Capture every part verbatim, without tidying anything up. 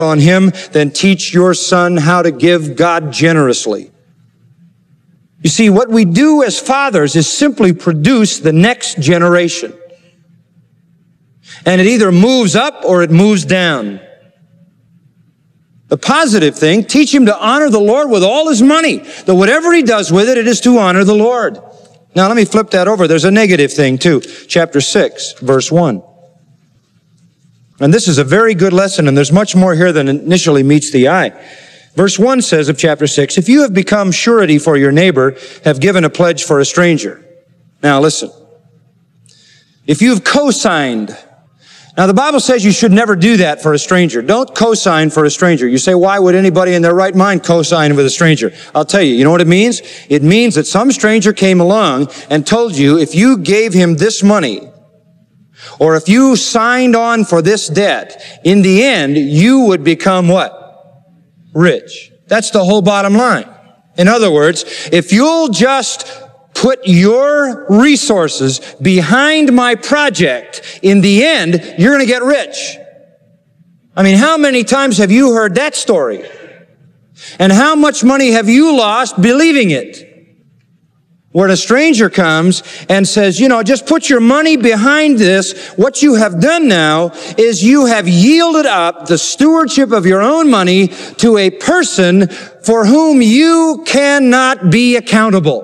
on him, then teach your son how to give God generously. You see, what we do as fathers is simply produce the next generation. And it either moves up or it moves down. The positive thing, teach him to honor the Lord with all his money. That whatever he does with it, it is to honor the Lord. Now let me flip that over. There's a negative thing too. Chapter six, verse one. And this is a very good lesson, and there's much more here than initially meets the eye. Verse one says of chapter six, if you have become surety for your neighbor, have given a pledge for a stranger. Now listen. If you've co-signed, now the Bible says you should never do that for a stranger. Don't co-sign for a stranger. You say, why would anybody in their right mind co-sign with a stranger? I'll tell you, you know what it means? It means that some stranger came along and told you if you gave him this money, or if you signed on for this debt, in the end, you would become what? Rich. That's the whole bottom line. In other words, if you'll just put your resources behind my project, in the end, you're going to get rich. I mean, how many times have you heard that story? And how much money have you lost believing it? Where a stranger comes and says, you know, just put your money behind this. What you have done now is you have yielded up the stewardship of your own money to a person for whom you cannot be accountable.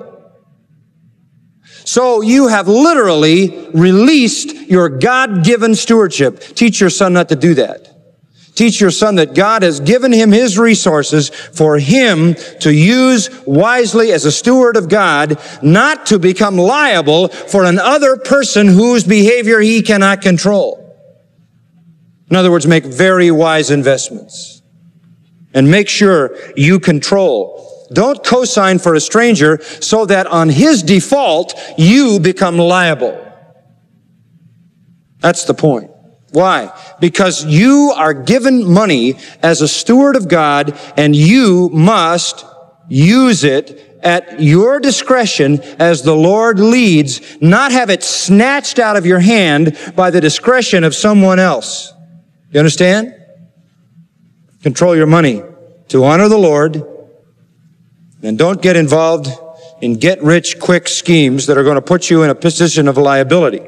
So you have literally released your God-given stewardship. Teach your son not to do that. Teach your son that God has given him his resources for him to use wisely as a steward of God, not to become liable for another person whose behavior he cannot control. In other words, make very wise investments. And make sure you control. Don't co-sign for a stranger so that on his default, you become liable. That's the point. Why? Because you are given money as a steward of God, and you must use it at your discretion as the Lord leads, not have it snatched out of your hand by the discretion of someone else. You understand? Control your money to honor the Lord, and don't get involved in get-rich-quick schemes that are going to put you in a position of liability.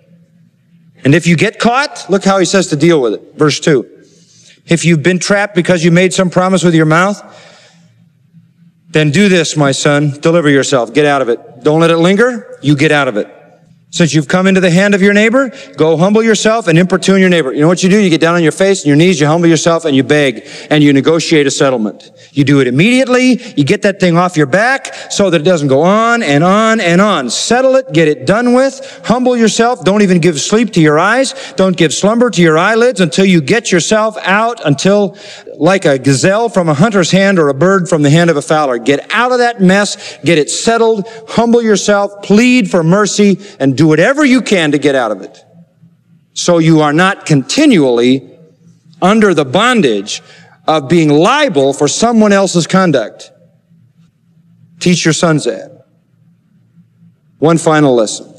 And if you get caught, look how he says to deal with it. Verse two. If you've been trapped because you made some promise with your mouth, then do this, my son. Deliver yourself. Get out of it. Don't let it linger. You get out of it. Since you've come into the hand of your neighbor, go humble yourself and importune your neighbor. You know what you do? You get down on your face and your knees, you humble yourself and you beg and you negotiate a settlement. You do it immediately. You get that thing off your back so that it doesn't go on and on and on. Settle it. Get it done with. Humble yourself. Don't even give sleep to your eyes. Don't give slumber to your eyelids until you get yourself out, until like a gazelle from a hunter's hand or a bird from the hand of a fowler. Get out of that mess. Get it settled. Humble yourself. Plead for mercy and do whatever you can to get out of it. So you are not continually under the bondage of being liable for someone else's conduct. Teach your sons that. One final lesson.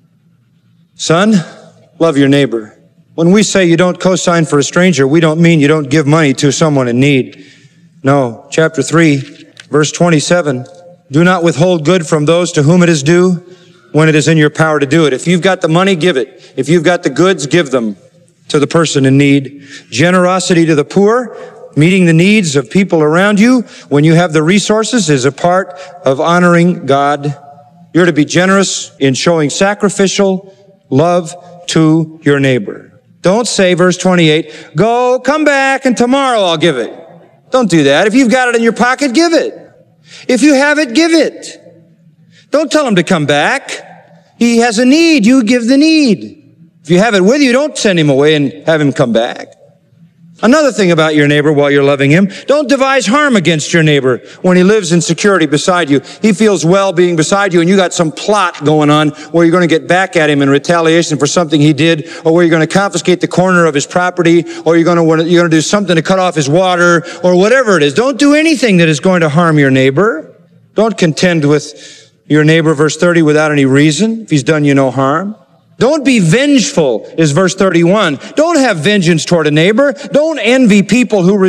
Son, love your neighbor. When we say you don't co-sign for a stranger, we don't mean you don't give money to someone in need. No. Chapter three, verse twenty-seven. Do not withhold good from those to whom it is due, when it is in your power to do it. If you've got the money, give it. If you've got the goods, give them to the person in need. Generosity to the poor, meeting the needs of people around you when you have the resources, is a part of honoring God. You're to be generous in showing sacrificial love to your neighbor. Don't say, verse twenty-eight, go, come back, and tomorrow I'll give it. Don't do that. If you've got it in your pocket, give it. If you have it, give it. Don't tell him to come back. He has a need. You give the need. If you have it with you, don't send him away and have him come back. Another thing about your neighbor while you're loving him, don't devise harm against your neighbor when he lives in security beside you. He feels well being beside you, and you got some plot going on where you're going to get back at him in retaliation for something he did, or where you're going to confiscate the corner of his property, or you're going to, you're going to do something to cut off his water, or whatever it is. Don't do anything that is going to harm your neighbor. Don't contend with your neighbor, verse thirty, without any reason, if he's done you no harm. Don't be vengeful, is verse thirty-one. Don't have vengeance toward a neighbor. Don't envy people who